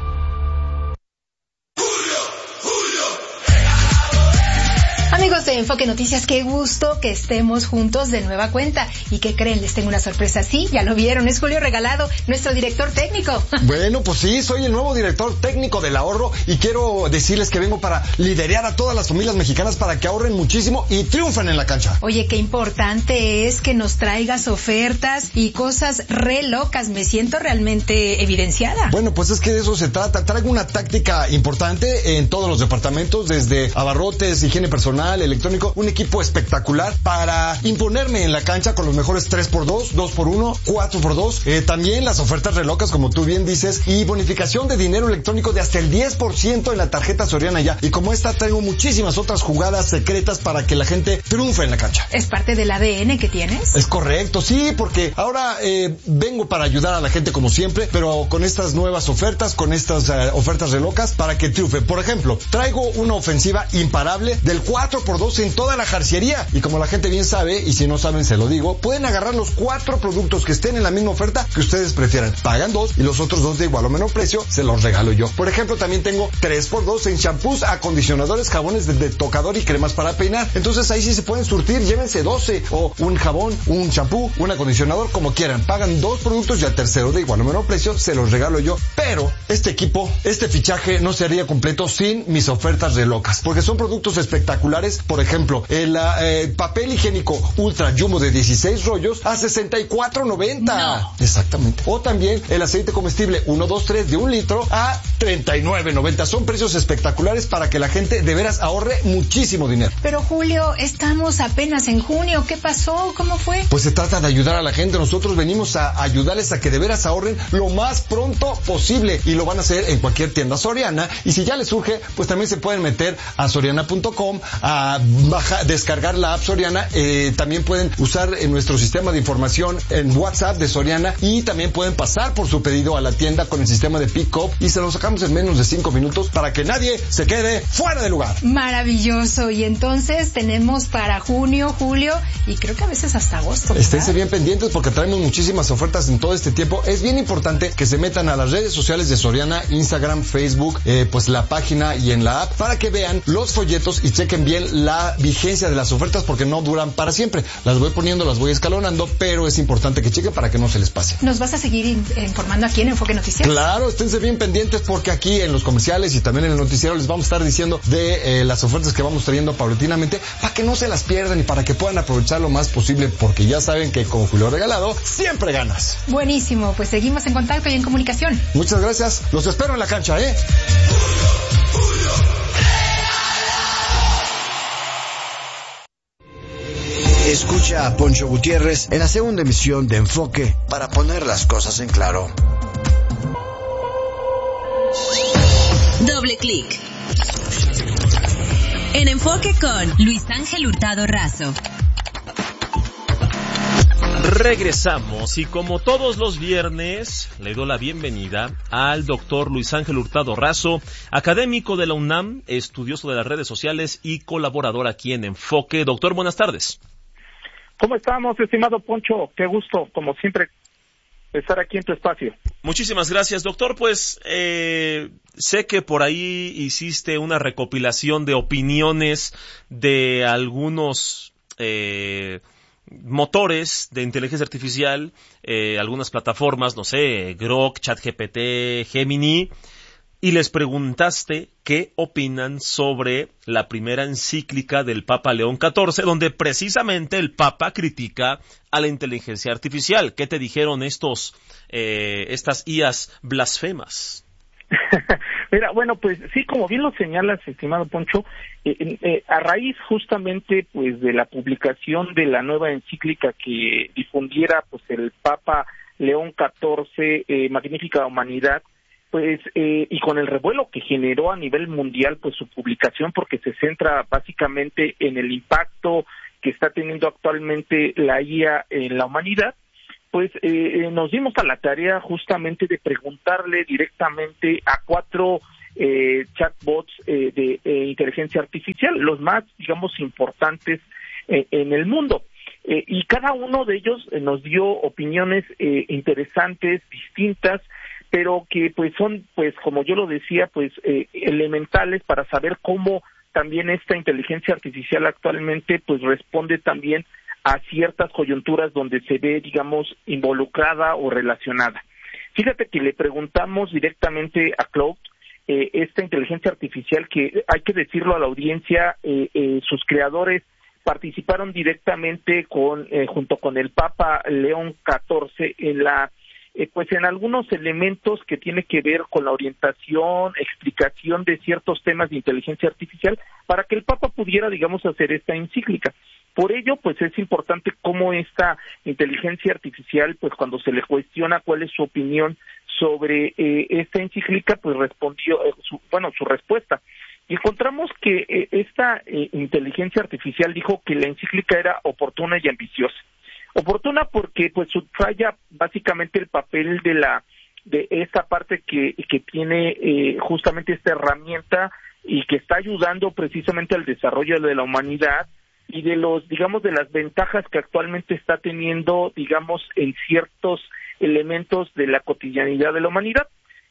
Amigos de Enfoque Noticias, qué gusto que estemos juntos de nueva cuenta. ¿Y qué creen? Les tengo una sorpresa. Sí, ya lo vieron, es Julio Regalado, nuestro director técnico. Bueno, pues sí, soy el nuevo director técnico del ahorro y quiero decirles que vengo para liderear a todas las familias mexicanas para que ahorren muchísimo y triunfen en la cancha. Oye, qué importante es que nos traigas ofertas y cosas re locas. Me siento realmente evidenciada. Bueno, pues es que de eso se trata. Traigo una táctica importante en todos los departamentos, desde abarrotes, higiene personal, electrónico, un equipo espectacular para imponerme en la cancha con los mejores tres por dos, dos por uno, cuatro por dos, eh, también las ofertas relocas como tú bien dices y bonificación de dinero electrónico de hasta el diez por ciento en la tarjeta Soriana ya. Y como esta traigo muchísimas otras jugadas secretas para que la gente triunfe en la cancha. ¿Es parte del A D N que tienes? Es correcto, sí, porque ahora eh, vengo para ayudar a la gente como siempre, pero con estas nuevas ofertas, con estas uh, ofertas relocas para que triunfe. Por ejemplo, traigo una ofensiva imparable del cuatro por dos en toda la jarciería. Y como la gente bien sabe, y si no saben se lo digo, pueden agarrar los cuatro productos que estén en la misma oferta que ustedes prefieran. Pagan dos y los otros dos de igual o menor precio se los regalo yo. Por ejemplo, también tengo tres por dos en shampoos, acondicionadores, jabones de, de tocador y cremas para peinar. Entonces ahí sí se pueden surtir, llévense doce o un jabón, un shampoo, un acondicionador, como quieran. Pagan dos productos y al tercero de igual o menor precio se los regalo yo. Pero este equipo, este fichaje no sería completo sin mis ofertas relocas, porque son productos espectaculares. Por ejemplo, el eh, papel higiénico Ultra Jumbo de dieciséis rollos a sesenta y cuatro noventa. No. Exactamente. O también el aceite comestible uno, dos, tres de un litro a treinta y nueve noventa. Son precios espectaculares para que la gente de veras ahorre muchísimo dinero. Pero Julio, estamos apenas en junio. ¿Qué pasó? ¿Cómo fue? Pues se trata de ayudar a la gente. Nosotros venimos a ayudarles a que de veras ahorren lo más pronto posible y lo van a hacer en cualquier tienda Soriana. Y si ya les surge, pues también se pueden meter a soriana punto com, a baja, descargar la app Soriana, eh, también pueden usar en nuestro sistema de información en WhatsApp de Soriana y también pueden pasar por su pedido a la tienda con el sistema de pick-up y se lo sacamos en menos de cinco minutos para que nadie se quede fuera de lugar. Maravilloso. Y entonces tenemos para junio, julio y creo que a veces hasta agosto, ¿verdad? Esténse bien pendientes porque traemos muchísimas ofertas en todo este tiempo. Es bien importante que se metan a las redes sociales de Soriana, Instagram, Facebook, eh, pues la página y en la app para que vean los folletos y chequen bien la vigencia de las ofertas porque no duran para siempre. Las voy poniendo, las voy escalonando, pero es importante que chequen para que no se les pase. ¿Nos vas a seguir informando aquí en Enfoque Noticias? Claro, esténse bien pendientes porque aquí en los comerciales y también en el noticiero les vamos a estar diciendo de eh, las ofertas que vamos trayendo paulatinamente para que no se las pierdan y para que puedan aprovechar lo más posible porque ya saben que con Julio Regalado siempre ganas. Buenísimo, pues seguimos en contacto y en comunicación. Muchas gracias, los espero en la cancha, ¿eh? Julio, Julio. Escucha a Poncho Gutiérrez en la segunda emisión de Enfoque para poner las cosas en claro. Doble clic. En Enfoque con Luis Ángel Hurtado Razo. Regresamos y como todos los viernes le doy la bienvenida al doctor Luis Ángel Hurtado Razo, académico de la UNAM, estudioso de las redes sociales y colaborador aquí en Enfoque. Doctor, buenas tardes. ¿Cómo estamos, estimado Poncho? Qué gusto, como siempre, estar aquí en tu espacio. Muchísimas gracias, doctor. Pues eh, sé que por ahí hiciste una recopilación de opiniones de algunos eh, motores de inteligencia artificial, eh, algunas plataformas, no sé, Grok, ChatGPT, Gemini, y les preguntaste qué opinan sobre la primera encíclica del Papa León catorce, donde precisamente el Papa critica a la inteligencia artificial. ¿Qué te dijeron estos, eh, estas I As blasfemas? Mira, bueno, pues sí, como bien lo señalas, estimado Poncho, eh, eh, a raíz justamente pues de la publicación de la nueva encíclica que difundiera pues el Papa León catorce, eh, Magnífica Humanidad, pues eh, y con el revuelo que generó a nivel mundial pues su publicación, porque se centra básicamente en el impacto que está teniendo actualmente la I A en la humanidad, pues eh, nos dimos a la tarea justamente de preguntarle directamente a cuatro eh, chatbots eh, de eh, inteligencia artificial, los más, digamos, importantes eh, en el mundo. Eh, y cada uno de ellos eh, nos dio opiniones eh, interesantes, distintas, pero que pues son, pues como yo lo decía, pues eh, elementales para saber cómo también esta inteligencia artificial actualmente pues responde también a ciertas coyunturas donde se ve, digamos, involucrada o relacionada. Fíjate que le preguntamos directamente a Claude, eh, esta inteligencia artificial, que hay que decirlo a la audiencia, eh, eh, sus creadores participaron directamente con eh, junto con el Papa León catorce en la eh, pues en algunos elementos que tiene que ver con la orientación, explicación de ciertos temas de inteligencia artificial para que el Papa pudiera, digamos, hacer esta encíclica. Por ello, pues es importante cómo esta inteligencia artificial, pues cuando se le cuestiona cuál es su opinión sobre eh, esta encíclica, pues respondió, eh, su, bueno, su respuesta. Y encontramos que eh, esta eh, inteligencia artificial dijo que la encíclica era oportuna y ambiciosa. Oportuna porque, pues, subraya básicamente el papel de la de esta parte que, que tiene eh, justamente esta herramienta y que está ayudando precisamente al desarrollo de la humanidad, y de los, digamos, de las ventajas que actualmente está teniendo, digamos, en ciertos elementos de la cotidianidad de la humanidad.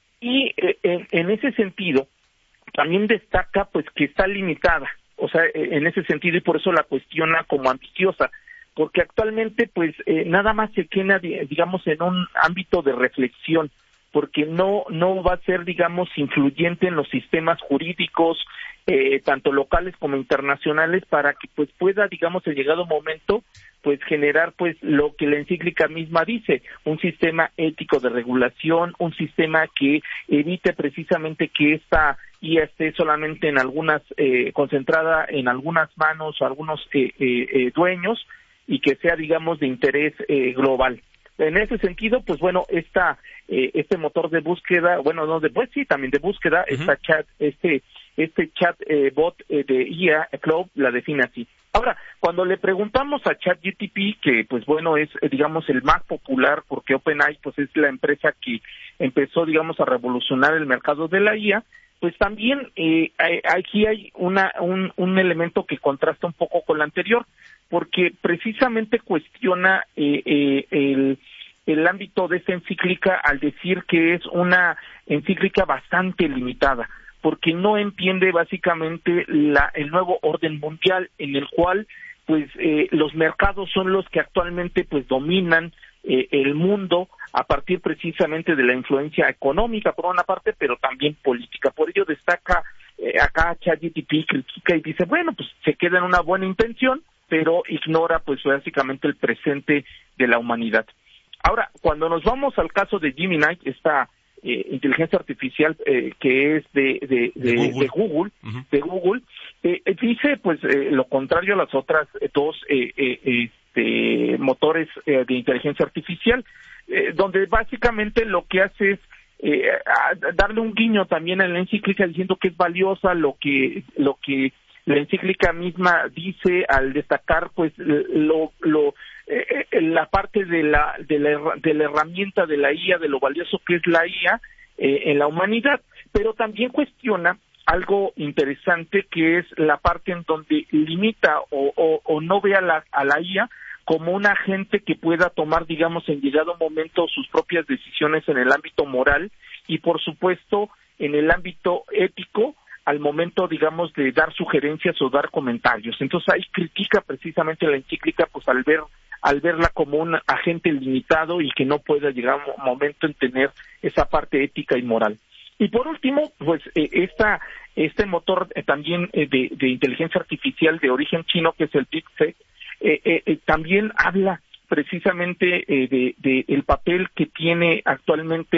Y eh, en, en ese sentido, también destaca, pues, que está limitada, o sea, en ese sentido, y por eso la cuestiona como ambiciosa, porque actualmente, pues, eh, nada más se queda, digamos, en un ámbito de reflexión, porque no no va a ser, digamos, influyente en los sistemas jurídicos, eh, tanto locales como internacionales, para que pues pueda, digamos, en llegado momento, pues generar pues lo que la encíclica misma dice, un sistema ético de regulación, un sistema que evite precisamente que esta I A esté solamente en algunas, eh, concentrada en algunas manos o algunos eh, eh, eh, dueños, y que sea, digamos, de interés eh, global. En ese sentido, pues bueno, esta eh, este motor de búsqueda, bueno, no de, pues sí, también de búsqueda, uh-huh. esta chat, este este chat eh, bot eh, de I A, Claude, la define así. Ahora, cuando le preguntamos a ChatGPT, que pues bueno, es eh, digamos el más popular, porque OpenAI pues es la empresa que empezó, digamos, a revolucionar el mercado de la I A, pues también eh, aquí hay una un, un elemento que contrasta un poco con la anterior, porque precisamente cuestiona eh, eh, el, el ámbito de esta encíclica al decir que es una encíclica bastante limitada, porque no entiende básicamente la, el nuevo orden mundial en el cual pues eh, los mercados son los que actualmente pues dominan eh, el mundo a partir precisamente de la influencia económica por una parte, pero también política. Por ello destaca eh, acá ChatGPT, critica y dice, bueno, pues se queda en una buena intención, pero ignora pues básicamente el presente de la humanidad. Ahora, cuando nos vamos al caso de Gemini, esta eh, inteligencia artificial eh, que es de de, de, de Google, de Google, uh-huh. de Google eh, dice pues eh, lo contrario a las otras eh, dos eh, eh, este, motores eh, de inteligencia artificial, eh, donde básicamente lo que hace es eh, a, darle un guiño también a la encíclica diciendo que es valiosa lo que lo que la encíclica misma dice al destacar pues lo lo eh, la parte de la de la de la herramienta de la I A, de lo valioso que es la I A eh, en la humanidad, pero también cuestiona algo interesante que es la parte en donde limita o, o, o no ve a la a la I A como un agente que pueda tomar, digamos, en llegado momento sus propias decisiones en el ámbito moral y, por supuesto, en el ámbito ético, al momento, digamos, de dar sugerencias o dar comentarios. Entonces ahí critica precisamente la encíclica, pues al ver al verla como un agente limitado y que no pueda llegar a un momento en tener esa parte ética y moral. Y por último, pues eh, esta este motor eh, también eh, de, de inteligencia artificial de origen chino, que es el DeepSeek, eh, eh, eh, también habla precisamente eh, de, de el papel que tiene actualmente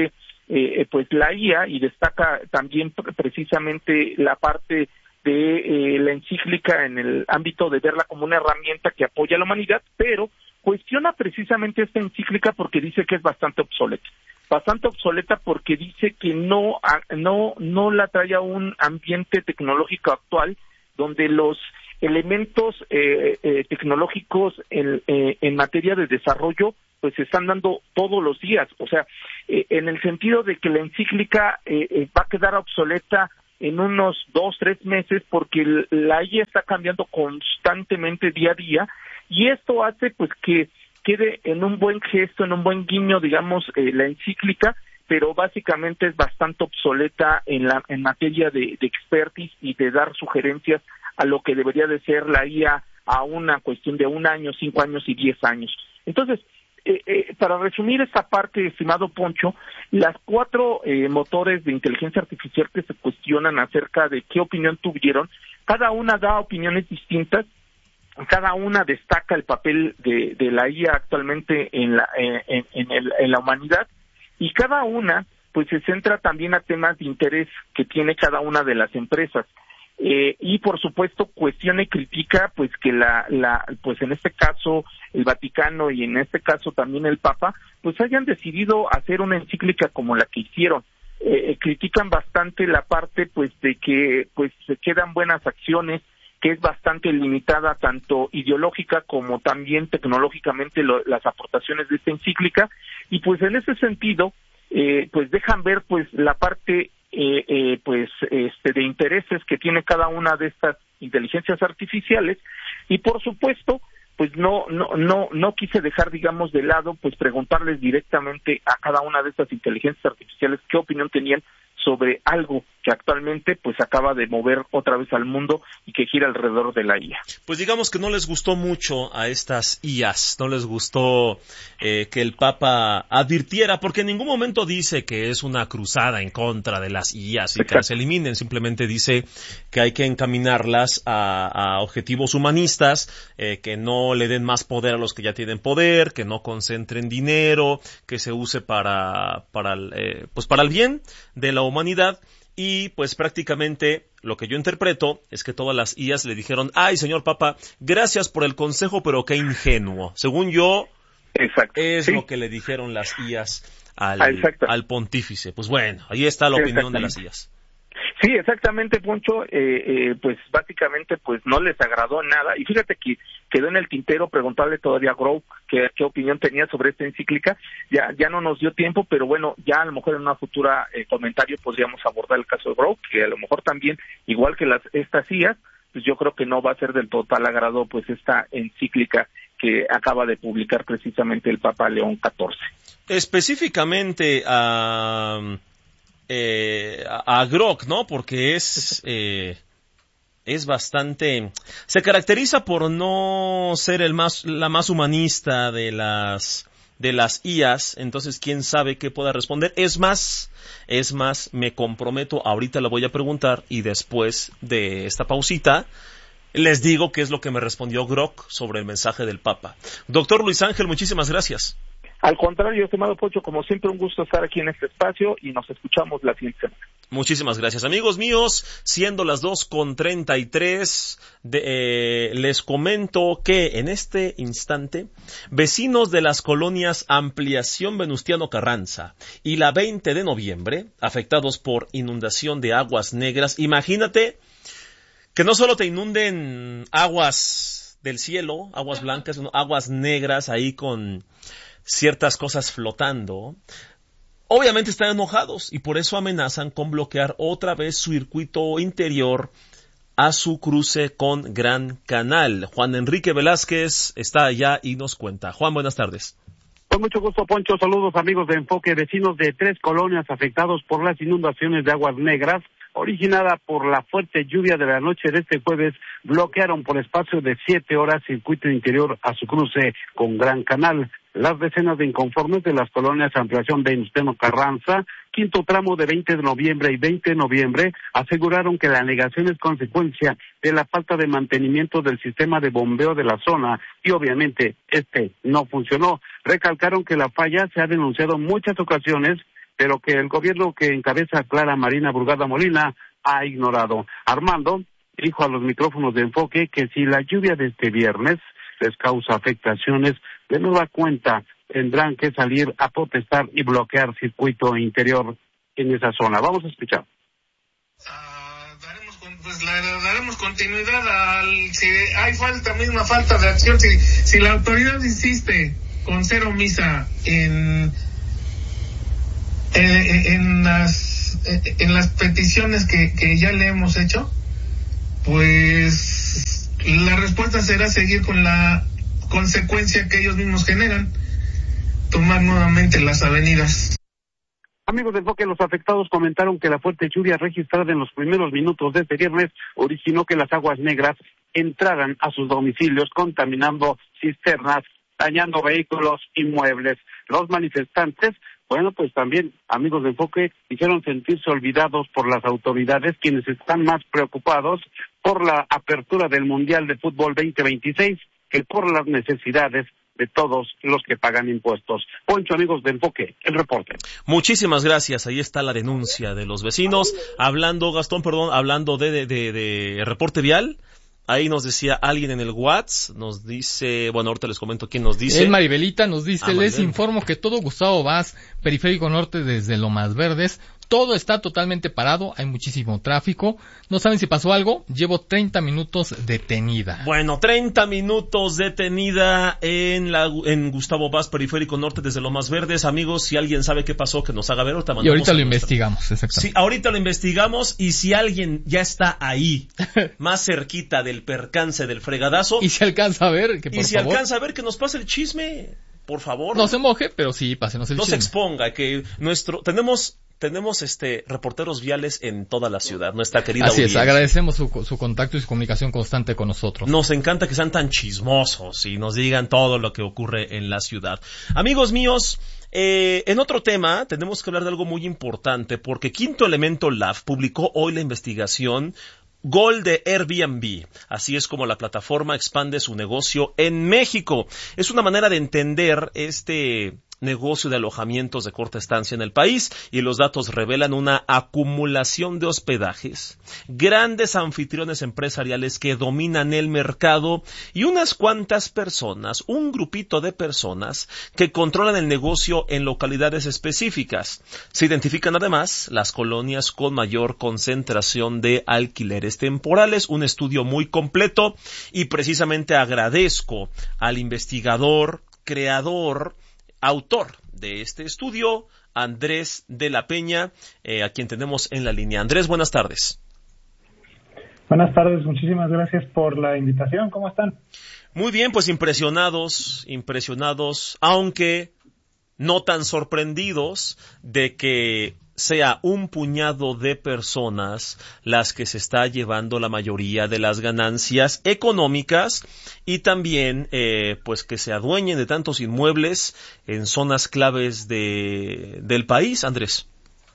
eh, pues la I A, y destaca también precisamente la parte de eh, la encíclica en el ámbito de verla como una herramienta que apoya a la humanidad, pero cuestiona precisamente esta encíclica porque dice que es bastante obsoleta. Bastante obsoleta porque dice que no, no, no la trae a un ambiente tecnológico actual donde los elementos eh, eh, tecnológicos en, eh, en materia de desarrollo pues se están dando todos los días. O sea, eh, en el sentido de que la encíclica eh, eh, va a quedar obsoleta en unos dos, tres meses, porque la I A está cambiando constantemente día a día, y esto hace pues que quede en un buen gesto, en un buen guiño, digamos, eh, la encíclica, pero básicamente es bastante obsoleta en la en materia de, de expertise y de dar sugerencias a lo que debería de ser la I A a una cuestión de un año, cinco años y diez años. Entonces, Eh, eh, para resumir esta parte, estimado Poncho, las cuatro eh, motores de inteligencia artificial que se cuestionan acerca de qué opinión tuvieron, cada una da opiniones distintas, cada una destaca el papel de, de la I A actualmente en la, en, en, el, en la humanidad, y cada una pues se centra también a temas de interés que tiene cada una de las empresas. Eh, y por supuesto cuestiona y critica pues que la, la pues en este caso el Vaticano y en este caso también el Papa pues hayan decidido hacer una encíclica como la que hicieron. Eh, critican bastante la parte pues de que pues se quedan buenas acciones, que es bastante limitada tanto ideológica como también tecnológicamente lo, las aportaciones de esta encíclica, y pues en ese sentido eh, pues dejan ver pues la parte Eh, eh, pues este de intereses que tiene cada una de estas inteligencias artificiales, y por supuesto pues no no no no quise dejar digamos de lado pues preguntarles directamente a cada una de estas inteligencias artificiales qué opinión tenían sobre algo que actualmente pues acaba de mover otra vez al mundo y que gira alrededor de la I A. Pues digamos que no les gustó mucho a estas I As, no les gustó eh, que el Papa advirtiera, porque en ningún momento dice que es una cruzada en contra de las I As y que las eliminen, simplemente dice que hay que encaminarlas a, a objetivos humanistas, eh, que no le den más poder a los que ya tienen poder, que no concentren dinero, que se use para, para, eh, pues para el bien de la humanidad. Y pues prácticamente lo que yo interpreto es que todas las I As le dijeron, ay señor Papa, gracias por el consejo, pero qué ingenuo. Según yo, Exacto. es sí. lo que le dijeron las I As al, al pontífice. Pues bueno, ahí está la opinión de las I As. Sí, exactamente, Poncho, eh, eh, pues básicamente pues no les agradó nada, y fíjate que quedó en el tintero preguntarle todavía a Grow qué, qué opinión tenía sobre esta encíclica. Ya ya no nos dio tiempo, pero bueno, ya a lo mejor en una futura eh, comentario podríamos abordar el caso de Grow, que a lo mejor también, igual que las estas I As, pues yo creo que no va a ser del total agrado pues esta encíclica que acaba de publicar precisamente el Papa León catorce. Específicamente a... Uh... Eh, a, a Grok, ¿no? Porque es eh, es bastante, se caracteriza por no ser el más la más humanista de las de las I As, entonces quién sabe qué pueda responder. Es más, es más, me comprometo, ahorita la voy a preguntar y después de esta pausita les digo qué es lo que me respondió Grok sobre el mensaje del Papa. Doctor Luis Ángel, muchísimas gracias. Al contrario, estimado Pocho, como siempre un gusto estar aquí en este espacio y nos escuchamos la siguiente semana. Muchísimas gracias, amigos míos. Siendo las dos con treinta y tres, de, eh, les comento que en este instante, vecinos de las colonias Ampliación Venustiano Carranza y la veinte de noviembre, afectados por inundación de aguas negras, imagínate que no solo te inunden aguas del cielo, aguas blancas, sino aguas negras ahí con ciertas cosas flotando. Obviamente están enojados y por eso amenazan con bloquear otra vez su circuito interior a su cruce con Gran Canal. Juan Enrique Velázquez está allá y nos cuenta. Juan, buenas tardes. Con mucho gusto, Poncho. Saludos, amigos de Enfoque. Vecinos de tres colonias afectados por las inundaciones de aguas negras originada por la fuerte lluvia de la noche de este jueves, bloquearon por espacio de siete horas circuito interior a su cruce con Gran Canal. Las decenas de inconformes de las colonias Ampliación Venustiano Carranza, quinto tramo de veinte de noviembre y veinte de noviembre, aseguraron que la negación es consecuencia de la falta de mantenimiento del sistema de bombeo de la zona y obviamente este no funcionó. Recalcaron que la falla se ha denunciado en muchas ocasiones pero que el gobierno que encabeza Clara Marina Burgada Molina ha ignorado. Armando dijo a los micrófonos de Enfoque que si la lluvia de este viernes les causa afectaciones, de nueva cuenta tendrán que salir a protestar y bloquear circuito interior en esa zona. Vamos a escuchar. Uh, daremos, pues la, daremos continuidad al, si hay falta, misma falta de acción, si, si la autoridad insiste con ser omisa en, en, en las en las peticiones que, que ya le hemos hecho, pues la respuesta será seguir con la consecuencia que ellos mismos generan, tomar nuevamente las avenidas. Amigos de Enfoque, los afectados comentaron que la fuerte lluvia registrada en los primeros minutos de este viernes originó que las aguas negras entraran a sus domicilios, contaminando cisternas, dañando vehículos y muebles. Los manifestantes, bueno, pues también, amigos de Enfoque, hicieron sentirse olvidados por las autoridades, quienes están más preocupados por la apertura del Mundial de Fútbol veinte veintiséis que por las necesidades de todos los que pagan impuestos. Poncho, amigos de Enfoque, el reporte. Muchísimas gracias. Ahí está la denuncia de los vecinos. Hablando, Gastón, perdón, hablando de, de, de, de reporte vial. Ahí nos decía alguien en el WhatsApp, nos dice, bueno, ahorita les comento quién nos dice. El Maribelita nos dice, ah, les Maribel. informo que todo Gustavo Vaz, Periférico Norte desde Lomas Verdes, todo está totalmente parado, hay muchísimo tráfico, no saben si pasó algo, llevo treinta minutos detenida. Bueno, treinta minutos detenida en la en Gustavo Vaz, Periférico Norte desde Lomas Verdes. Amigos, si alguien sabe qué pasó, que nos haga ver. Ahorita y ahorita lo nuestra... investigamos, exactamente. Sí, ahorita lo investigamos y si alguien ya está ahí, más cerquita del percance del fregadazo. Y si alcanza a ver, que por Y si favor, alcanza a ver, que nos pase el chisme, por favor. no se moje, pero sí, pásenos el no chisme. se exponga, que nuestro, tenemos... Tenemos este reporteros viales en toda la ciudad, nuestra querida Así audiencia. es, agradecemos su, su contacto y su comunicación constante con nosotros. Nos encanta que sean tan chismosos y nos digan todo lo que ocurre en la ciudad. Amigos míos, eh, en otro tema tenemos que hablar de algo muy importante, porque Quinto Elemento Lab publicó hoy la investigación Gol de Airbnb. Así es como la plataforma expande su negocio en México. Es una manera de entender este negocio de alojamientos de corta estancia en el país, y los datos revelan una acumulación de hospedajes, grandes anfitriones empresariales que dominan el mercado y unas cuantas personas, un grupito de personas que controlan el negocio en localidades específicas. Se identifican además las colonias con mayor concentración de alquileres temporales, un estudio muy completo, y precisamente agradezco al investigador, creador, autor de este estudio, Andrés de la Peña, eh, a quien tenemos en la línea. Andrés, buenas tardes. Buenas tardes, muchísimas gracias por la invitación. ¿Cómo están? Muy bien, pues impresionados, impresionados, aunque no tan sorprendidos de que sea un puñado de personas las que se está llevando la mayoría de las ganancias económicas, y también eh, pues que se adueñen de tantos inmuebles en zonas claves de del país, Andrés.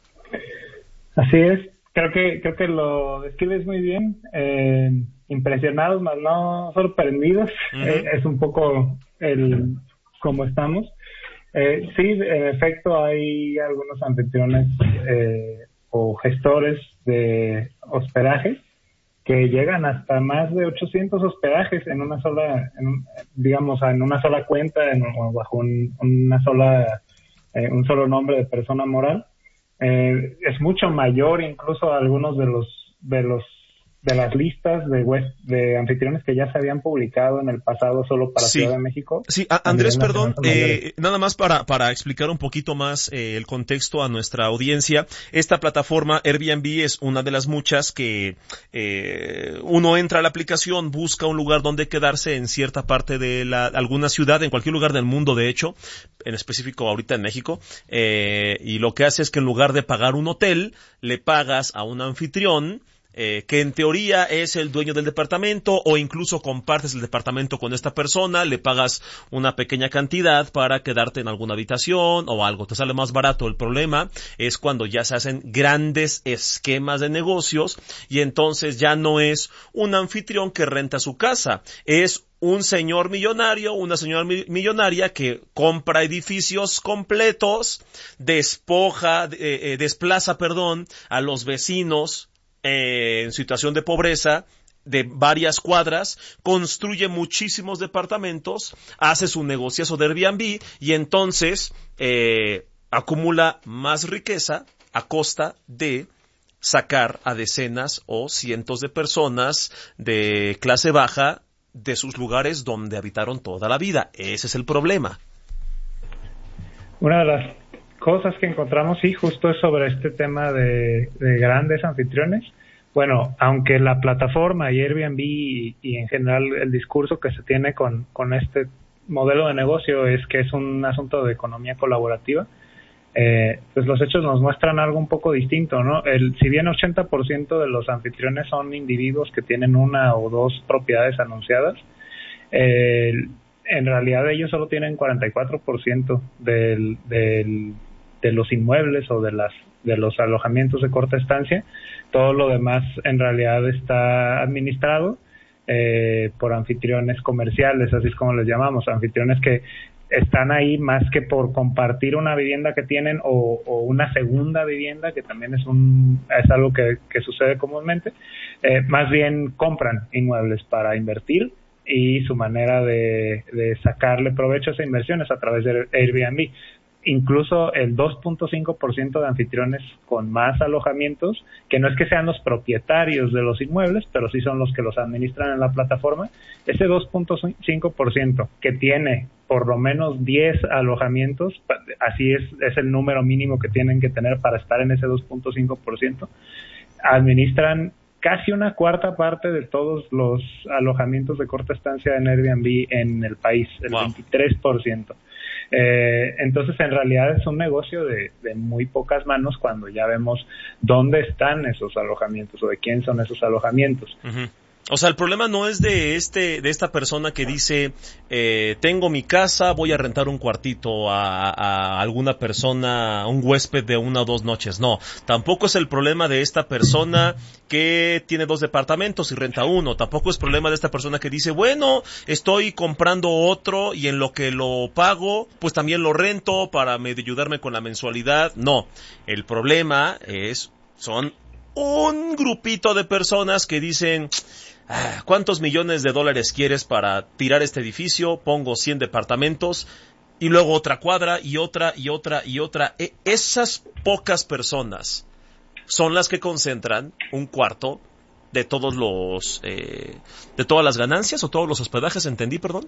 Así es, creo que creo que lo describes muy bien. Eh, impresionados, más no sorprendidos. Uh-huh. eh, es un poco el cómo estamos. Eh, sí, en efecto, hay algunos anfitriones eh, o gestores de hospedaje que llegan hasta más de ochocientos hospedajes en una sola, en, digamos, en una sola cuenta, en, o bajo un, una sola, eh, un solo nombre de persona moral. Eh, es mucho mayor incluso a algunos de los de los de las listas de web, de anfitriones que ya se habían publicado en el pasado solo para sí. Ciudad de México. Sí, a, Andrés, perdón, eh, nada más para para explicar un poquito más eh, el contexto a nuestra audiencia. Esta plataforma Airbnb es una de las muchas que eh, uno entra a la aplicación, busca un lugar donde quedarse en cierta parte de la alguna ciudad, en cualquier lugar del mundo, de hecho, en específico ahorita en México, eh, y lo que hace es que en lugar de pagar un hotel, le pagas a un anfitrión eh, que en teoría es el dueño del departamento, o incluso compartes el departamento con esta persona, le pagas una pequeña cantidad para quedarte en alguna habitación o algo, te sale más barato. El problema es cuando ya se hacen grandes esquemas de negocios y entonces ya no es un anfitrión que renta su casa, es un señor millonario, una señora millonaria que compra edificios completos, despoja, eh, eh, desplaza, perdón, a los vecinos eh, en situación de pobreza de varias cuadras, construye muchísimos departamentos, hace su negociazo de Airbnb y entonces eh, acumula más riqueza a costa de sacar a decenas o cientos de personas de clase baja de sus lugares donde habitaron toda la vida. Ese es el problema. Una de las cosas que encontramos, sí, justo es sobre este tema de, de grandes anfitriones. Bueno, aunque la plataforma y Airbnb y, y en general el discurso que se tiene con, con este modelo de negocio es que es un asunto de economía colaborativa, eh, pues los hechos nos muestran algo un poco distinto, ¿no? El, si bien ochenta por ciento de los anfitriones son individuos que tienen una o dos propiedades anunciadas, eh, en realidad ellos solo tienen cuarenta y cuatro por ciento del, del, de los inmuebles o de las de los alojamientos de corta estancia. Todo lo demás en realidad está administrado eh, por anfitriones comerciales, así es como les llamamos, anfitriones que están ahí más que por compartir una vivienda que tienen o, o una segunda vivienda, que también es un es algo que, que sucede comúnmente, eh, más bien compran inmuebles para invertir y su manera de, de sacarle provecho a esa inversión es a través de Airbnb. Incluso el dos punto cinco por ciento de anfitriones con más alojamientos, que no es que sean los propietarios de los inmuebles, pero sí son los que los administran en la plataforma, ese dos punto cinco por ciento que tiene por lo menos diez alojamientos, así es, es el número mínimo que tienen que tener para estar en ese dos punto cinco por ciento, administran casi una cuarta parte de todos los alojamientos de corta estancia en Airbnb en el país, el wow. veintitrés por ciento. Eh, entonces, en realidad es un negocio de, de muy pocas manos cuando ya vemos dónde están esos alojamientos o de quién son esos alojamientos. Uh-huh. O sea, el problema no es de este, de esta persona que dice, eh, tengo mi casa, voy a rentar un cuartito a, a alguna persona, un huésped de una o dos noches. No, tampoco es el problema de esta persona que tiene dos departamentos y renta uno. Tampoco es problema de esta persona que dice, bueno, estoy comprando otro y en lo que lo pago, pues también lo rento para medio ayudarme con la mensualidad. No, el problema es, son un grupito de personas que dicen, ¿cuántos millones de dólares quieres para tirar este edificio? Pongo cien departamentos y luego otra cuadra y otra y otra y otra. E- esas pocas personas son las que concentran un cuarto de todos los, eh, de todas las ganancias o todos los hospedajes, ¿entendí, perdón?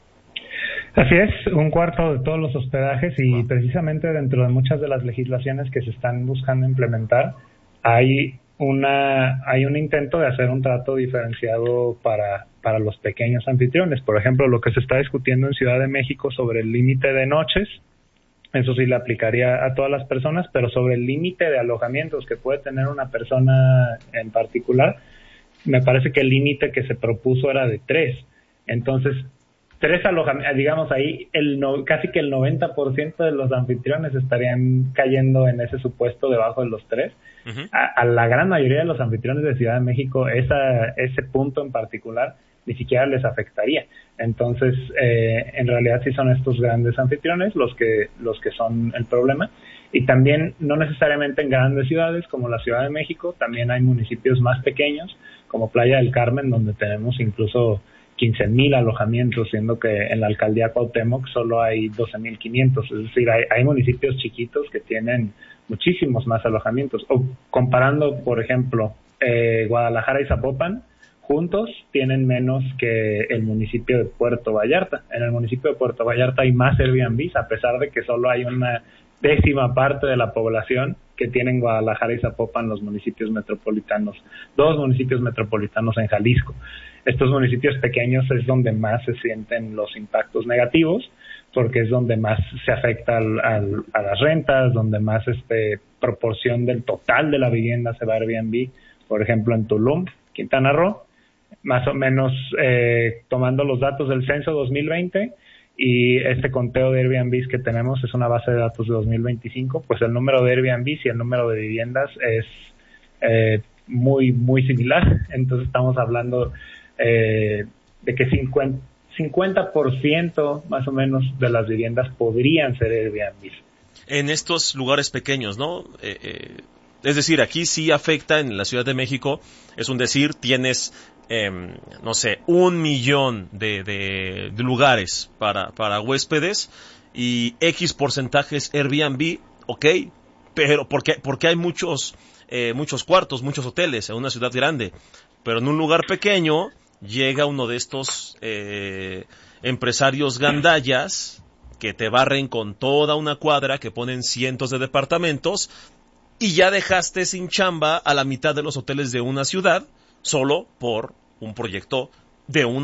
Así es, un cuarto de todos los hospedajes y precisamente dentro de muchas de las legislaciones que se están buscando implementar hay una hay un intento de hacer un trato diferenciado para para los pequeños anfitriones. Por ejemplo, lo que se está discutiendo en Ciudad de México sobre el límite de noches, eso sí le aplicaría a todas las personas, pero sobre el límite de alojamientos que puede tener una persona en particular, me parece que el límite que se propuso era de tres. Entonces, tres alojamientos, digamos ahí, el no, casi que el noventa por ciento de los anfitriones estarían cayendo en ese supuesto debajo de los tres. Uh-huh. A, a la gran mayoría de los anfitriones de Ciudad de México, esa, ese punto en particular ni siquiera les afectaría. Entonces, eh, en realidad sí son estos grandes anfitriones los que, los que son el problema. Y también, no necesariamente en grandes ciudades como la Ciudad de México, también hay municipios más pequeños, como Playa del Carmen, donde tenemos incluso quince mil alojamientos, siendo que en la alcaldía Cuauhtémoc solo hay doce mil quinientos. Es decir, hay, hay municipios chiquitos que tienen muchísimos más alojamientos. O comparando, por ejemplo, eh, Guadalajara y Zapopan, juntos tienen menos que el municipio de Puerto Vallarta. En el municipio de Puerto Vallarta hay más Airbnbs, a pesar de que solo hay una décima parte de la población que tienen Guadalajara y Zapopan, los municipios metropolitanos, dos municipios metropolitanos en Jalisco. Estos municipios pequeños es donde más se sienten los impactos negativos, porque es donde más se afecta al, al, a las rentas, donde más este proporción del total de la vivienda se va a Airbnb. por ejemplo en Tulum, Quintana Roo, más o menos eh, tomando los datos del censo dos mil veinte y este conteo de Airbnbs que tenemos es una base de datos de dos mil veinticinco, pues el número de Airbnbs y el número de viviendas es eh, muy, muy similar. Entonces estamos hablando eh, de que cincuenta por ciento más o menos de las viviendas podrían ser Airbnbs. En estos lugares pequeños, ¿no? Eh, eh, es decir, aquí sí afecta en la Ciudad de México, es un decir, tienes, eh, no sé, un millón de, de, de lugares para, para huéspedes y X porcentajes Airbnb, ok, pero porque, porque hay muchos, eh, muchos cuartos, muchos hoteles en una ciudad grande, pero en un lugar pequeño llega uno de estos eh, empresarios gandallas que te barren con toda una cuadra, que ponen cientos de departamentos y ya dejaste sin chamba a la mitad de los hoteles de una ciudad solo por un proyecto de un